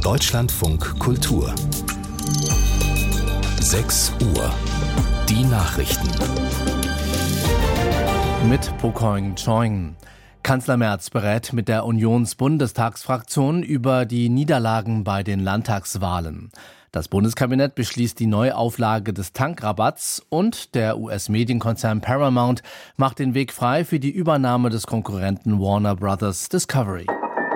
Deutschlandfunk Kultur 6 Uhr. Die Nachrichten. Mit Pokoing Choing. Kanzler Merz berät mit der Unionsbundestagsfraktion über die Niederlagen bei den Landtagswahlen. Das Bundeskabinett beschließt die Neuauflage des Tankrabatts und der US-Medienkonzern Paramount macht den Weg frei für die Übernahme des Konkurrenten Warner Bros. Discovery.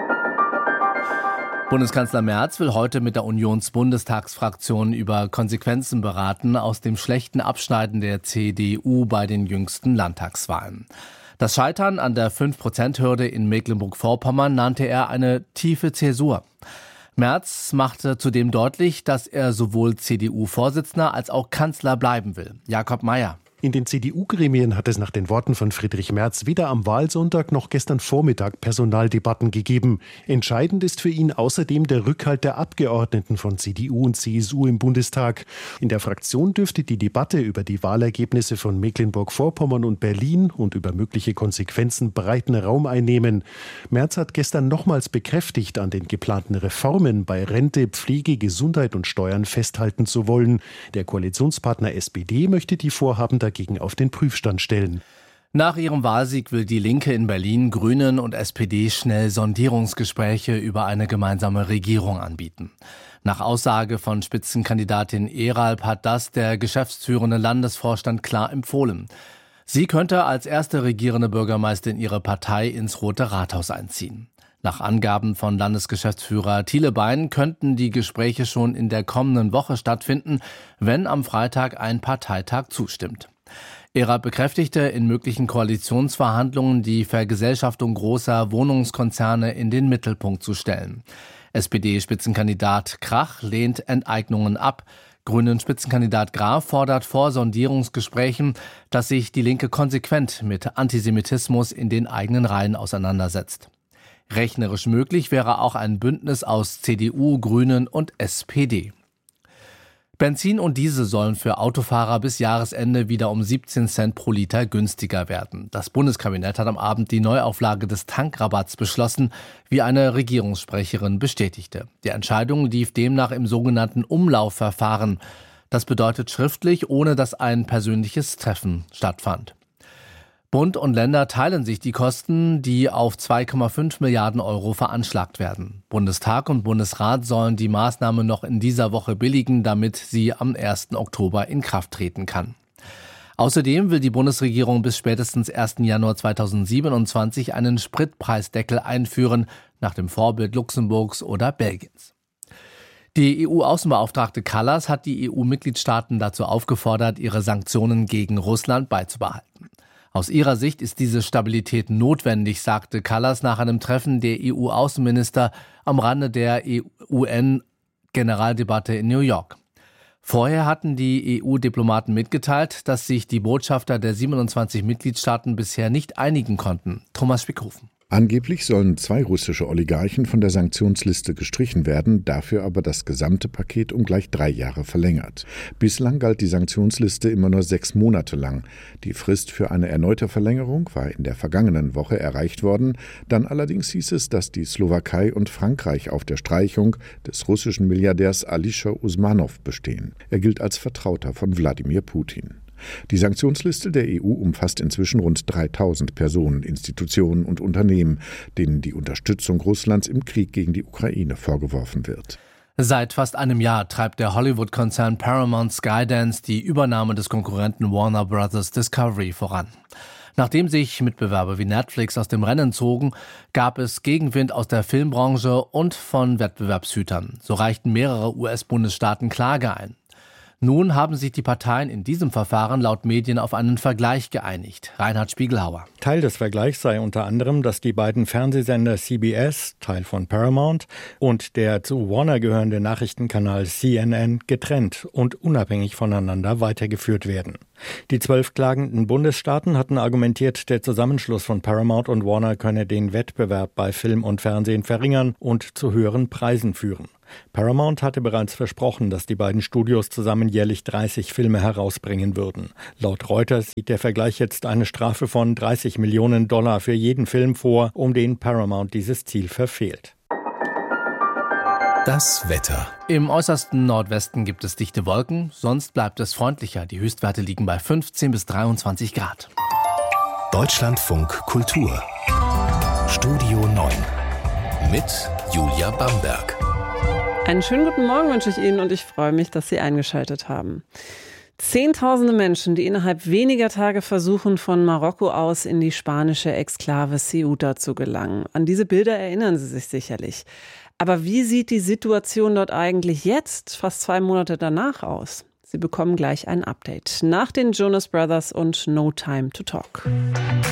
Bundeskanzler Merz will heute mit der Unionsbundestagsfraktion über Konsequenzen beraten aus dem schlechten Abschneiden der CDU bei den jüngsten Landtagswahlen. Das Scheitern an der 5%-Hürde in Mecklenburg-Vorpommern nannte er eine tiefe Zäsur. Merz machte zudem deutlich, dass er sowohl CDU-Vorsitzender als auch Kanzler bleiben will. Jakob Mayer. In den CDU-Gremien hat es nach den Worten von Friedrich Merz weder am Wahlsonntag noch gestern Vormittag Personaldebatten gegeben. Entscheidend ist für ihn außerdem der Rückhalt der Abgeordneten von CDU und CSU im Bundestag. In der Fraktion dürfte die Debatte über die Wahlergebnisse von Mecklenburg-Vorpommern und Berlin und über mögliche Konsequenzen breiten Raum einnehmen. Merz hat gestern nochmals bekräftigt, an den geplanten Reformen bei Rente, Pflege, Gesundheit und Steuern festhalten zu wollen. Der Koalitionspartner SPD möchte die Vorhaben dagegen auf den Prüfstand stellen. Nach ihrem Wahlsieg will die Linke in Berlin, Grünen und SPD schnell Sondierungsgespräche über eine gemeinsame Regierung anbieten. Nach Aussage von Spitzenkandidatin Eralp hat das der geschäftsführende Landesvorstand klar empfohlen. Sie könnte als erste regierende Bürgermeisterin ihre Partei ins Rote Rathaus einziehen. Nach Angaben von Landesgeschäftsführer Thiele Bein könnten die Gespräche schon in der kommenden Woche stattfinden, wenn am Freitag ein Parteitag zustimmt. Eralp bekräftigte, in möglichen Koalitionsverhandlungen die Vergesellschaftung großer Wohnungskonzerne in den Mittelpunkt zu stellen. SPD-Spitzenkandidat Krach lehnt Enteignungen ab. Grünen-Spitzenkandidat Graf fordert vor Sondierungsgesprächen, dass sich die Linke konsequent mit Antisemitismus in den eigenen Reihen auseinandersetzt. Rechnerisch möglich wäre auch ein Bündnis aus CDU, Grünen und SPD. Benzin und Diesel sollen für Autofahrer bis Jahresende wieder um 17 Cent pro Liter günstiger werden. Das Bundeskabinett hat am Abend die Neuauflage des Tankrabatts beschlossen, wie eine Regierungssprecherin bestätigte. Die Entscheidung lief demnach im sogenannten Umlaufverfahren. Das bedeutet schriftlich, ohne dass ein persönliches Treffen stattfand. Bund und Länder teilen sich die Kosten, die auf 2,5 Milliarden Euro veranschlagt werden. Bundestag und Bundesrat sollen die Maßnahme noch in dieser Woche billigen, damit sie am 1. Oktober in Kraft treten kann. Außerdem will die Bundesregierung bis spätestens 1. Januar 2027 einen Spritpreisdeckel einführen, nach dem Vorbild Luxemburgs oder Belgiens. Die EU-Außenbeauftragte Kallas hat die EU-Mitgliedstaaten dazu aufgefordert, ihre Sanktionen gegen Russland beizubehalten. Aus ihrer Sicht ist diese Stabilität notwendig, sagte Kallas nach einem Treffen der EU-Außenminister am Rande der UN-Generaldebatte in New York. Vorher hatten die EU-Diplomaten mitgeteilt, dass sich die Botschafter der 27 Mitgliedstaaten bisher nicht einigen konnten. Thomas Spickhofen. Angeblich sollen 2 russische Oligarchen von der Sanktionsliste gestrichen werden, dafür aber das gesamte Paket um gleich 3 Jahre verlängert. Bislang galt die Sanktionsliste immer nur 6 Monate lang. Die Frist für eine erneute Verlängerung war in der vergangenen Woche erreicht worden. Dann allerdings hieß es, dass die Slowakei und Frankreich auf der Streichung des russischen Milliardärs Alisher Usmanov bestehen. Er gilt als Vertrauter von Wladimir Putin. Die Sanktionsliste der EU umfasst inzwischen rund 3000 Personen, Institutionen und Unternehmen, denen die Unterstützung Russlands im Krieg gegen die Ukraine vorgeworfen wird. Seit fast einem Jahr treibt der Hollywood-Konzern Paramount Skydance die Übernahme des Konkurrenten Warner Bros. Discovery voran. Nachdem sich Mitbewerber wie Netflix aus dem Rennen zogen, gab es Gegenwind aus der Filmbranche und von Wettbewerbshütern. So reichten mehrere US-Bundesstaaten Klage ein. Nun haben sich die Parteien in diesem Verfahren laut Medien auf einen Vergleich geeinigt. Reinhard Spiegelhauer. Teil des Vergleichs sei unter anderem, dass die beiden Fernsehsender CBS, Teil von Paramount, und der zu Warner gehörende Nachrichtenkanal CNN getrennt und unabhängig voneinander weitergeführt werden. Die 12 klagenden Bundesstaaten hatten argumentiert, der Zusammenschluss von Paramount und Warner könne den Wettbewerb bei Film und Fernsehen verringern und zu höheren Preisen führen. Paramount hatte bereits versprochen, dass die beiden Studios zusammen jährlich 30 Filme herausbringen würden. Laut Reuters sieht der Vergleich jetzt eine Strafe von $30 Millionen für jeden Film vor, um den Paramount dieses Ziel verfehlt. Das Wetter. Im äußersten Nordwesten gibt es dichte Wolken, sonst bleibt es freundlicher. Die Höchstwerte liegen bei 15 bis 23 Grad. Deutschlandfunk Kultur. Studio 9. Mit Julia Bamberg. Einen schönen guten Morgen wünsche ich Ihnen und ich freue mich, dass Sie eingeschaltet haben. Zehntausende Menschen, die innerhalb weniger Tage versuchen, von Marokko aus in die spanische Exklave Ceuta zu gelangen. An diese Bilder erinnern Sie sich sicherlich. Aber wie sieht die Situation dort eigentlich jetzt, fast 2 Monate danach, aus? Sie bekommen gleich ein Update nach den Jonas Brothers und No Time to Talk.